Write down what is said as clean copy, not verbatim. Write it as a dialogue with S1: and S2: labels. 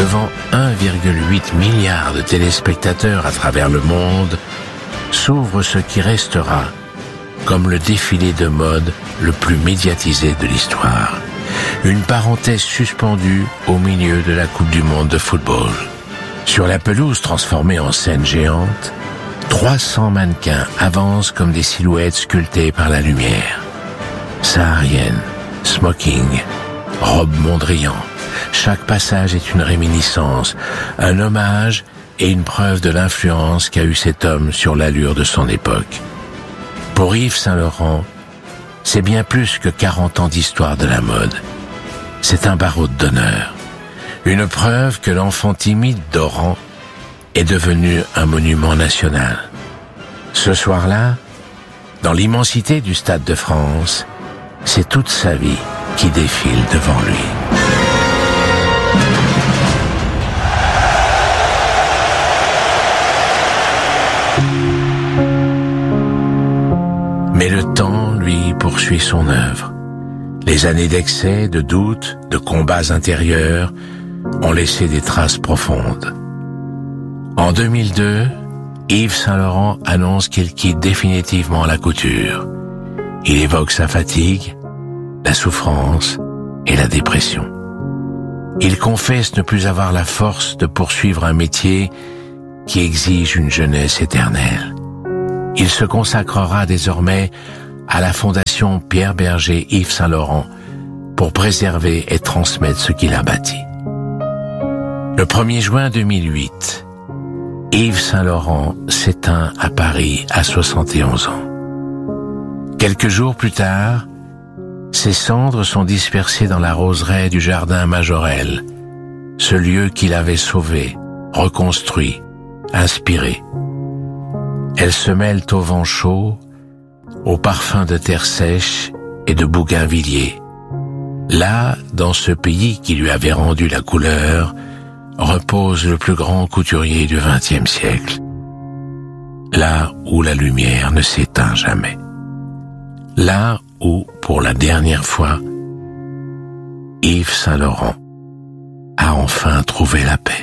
S1: devant 1,8 milliard de téléspectateurs à travers le monde, s'ouvre ce qui restera comme le défilé de mode le plus médiatisé de l'histoire. Une parenthèse suspendue au milieu de la Coupe du Monde de football. Sur la pelouse transformée en scène géante, 300 mannequins avancent comme des silhouettes sculptées par la lumière. Saharienne, smoking, robe Mondrian. Chaque passage est une réminiscence, un hommage et une preuve de l'influence qu'a eu cet homme sur l'allure de son époque. Pour Yves Saint Laurent, c'est bien plus que 40 ans d'histoire de la mode. C'est un barreau d'honneur, une preuve que l'enfant timide d'Oran est devenu un monument national. Ce soir-là, dans l'immensité du Stade de France, c'est toute sa vie qui défile devant lui. Mais le temps, lui, poursuit son œuvre. Les années d'excès, de doutes, de combats intérieurs ont laissé des traces profondes. En 2002, Yves Saint Laurent annonce qu'il quitte définitivement la couture. Il évoque sa fatigue, la souffrance et la dépression. Il confesse ne plus avoir la force de poursuivre un métier qui exige une jeunesse éternelle. Il se consacrera désormais à la Fondation Pierre Bergé Yves Saint Laurent pour préserver et transmettre ce qu'il a bâti. Le 1er juin 2008, Yves Saint Laurent s'éteint à Paris à 71 ans. Quelques jours plus tard, ses cendres sont dispersées dans la roseraie du jardin Majorelle, ce lieu qu'il avait sauvé, reconstruit, inspiré. Elles se mêlent au vent chaud, au parfum de terre sèche et de bougainvilliers. Là, dans ce pays qui lui avait rendu la couleur, repose le plus grand couturier du XXe siècle. Là où la lumière ne s'éteint jamais. Là où, pour la dernière fois, Yves Saint Laurent a enfin trouvé la paix.